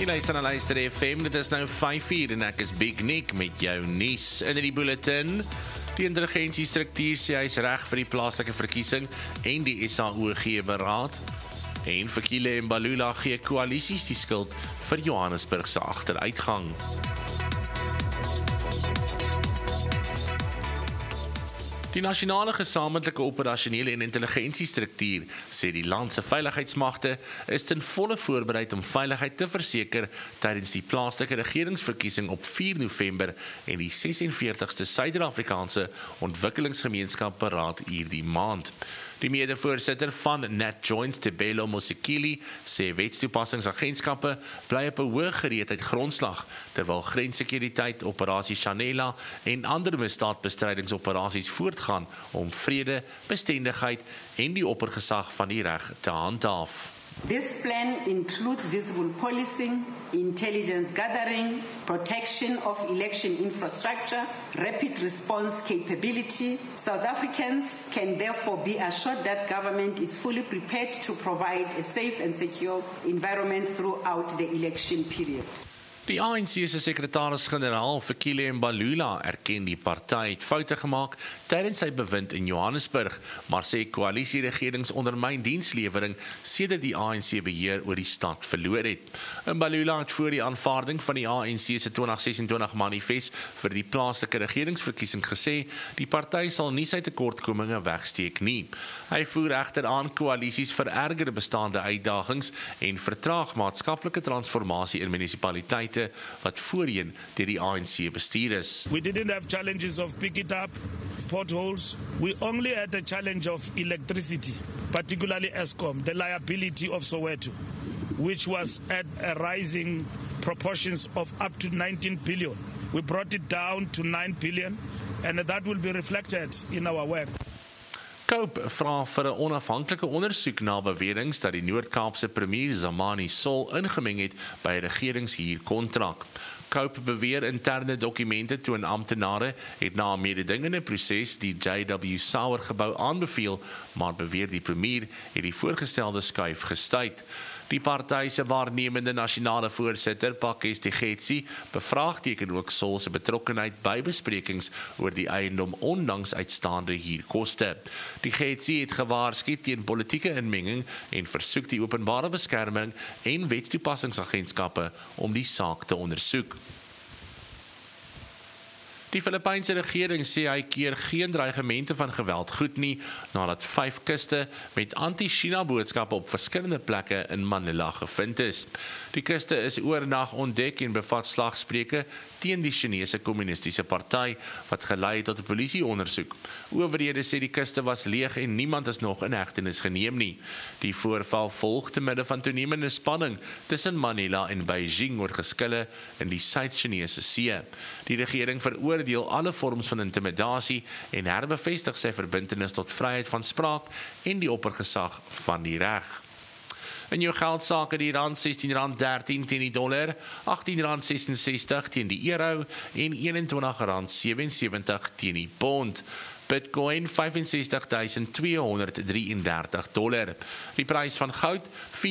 Jy luister na Luister FM, dit is nou 5:00 en ek is Big Nick met jou nuus in die bulletin. Die intelligentiestruktuur sê hy is reg vir die plaaslike verkiesing en die SAO gee beraad. En Fikile Mbalula gee koalisies die skuld vir Johannesburg se agteruitgang. Die nasionale gesamentlike operasionele en intelligentiestruktuur sê die land se veiligheidsmagte is ten volle voorbereid om veiligheid te verseker tydens die plaaslike regeringsverkiesing op 4 November en die 46ste Suid-Afrikaanse Ontwikkelingsgemeenskap beraad hierdie maand. Die mede-voorsitter van NatJoint, Tebelo Mosekile, sê wetstoepassingsagentskappe bly op 'n hoë gereedheid grondslag, terwyl grenssekuriteit, operasie Chanela en ander misdaadbestrydingsoperasies voortgaan om vrede, bestendigheid en die oppergesag van die reg te handhaaf. This plan includes visible policing, intelligence gathering, protection of election infrastructure, rapid response capability. South Africans can therefore be assured that government is fully prepared to provide a safe and secure environment throughout the election period. Die ANC se sekretaris-generaal Fikile Mbalula erken die party het foute gemaak tydens sy bewind in Johannesburg, maar sê koalisieregerings ondermyn dienslewering sedert die ANC beheer oor die stad verloor het. Mbalula het voor die aanvaarding van die ANC se 2026 manifest vir die plaaslike regeringsverkiesing gesê die party sal nie sy tekortkominge wegsteek nie. Hy voer egter aan koalisies vererger bestaande uitdagings en vertraag maatskaplike transformasie in munisipaliteite wat voorheen deur die ANC bestuur is. We didn't have challenges of pick it up, potholes. We only had the challenge of electricity, particularly Eskom, the liability of Soweto, which was at a rising proportions of up to 19 billion. We brought it down to 9 billion, and that will be reflected in our work. Cope vra vir 'n onafhanklike ondersoek na beweringe dat die Noord-Kaapse premier Zamani Sol ingemeng het by 'n regeringshuurkontrak. Cope beweer interne dokumente toon amptenare het na 'n mededingende proses die JW Sauer gebou aanbeveel, maar beweer die premier het die voorgestelde skuif gestuit. Die party se waarnemende nasionale voorsitter, Pakes Tigetsi, bevraagteken ook Sol se betrokkenheid by besprekings oor die eiendom ondanks uitstaande huurkoste. Tigetsi het gewaarsku teen politieke inmenging en versoek die openbare beskerming en wetstoepassingsagentskappe om die saak te ondersoek. Die Filipynse regering sê hy keer geen dreigemente van geweld goed nie, nadat 5 kiste met anti-China boodskappe op verskillende plekke in Manila gevind is. Die kiste is oornag ontdek en bevat slagspreuke teen die Chinese Kommunistiese Party, wat gelei het tot 'n polisieondersoek. Owerhede sê die kiste was leeg en niemand is nog in hegtenis geneem nie. Die voorval volg te midde van toenemende spanning tussen Manila en Beijing oor geskille in die Suid-Chinese See. Die regering veroordeel alle vorms van intimidasie en herbevestig sy verbintenis tot vryheid van spraak en die oppergesag van die reg. In jou geldsake die rand R16.13 teen die dollar, R18.66 teen die euro en R21.77 teen die pond. Bitcoin $65.233. Die prys van goud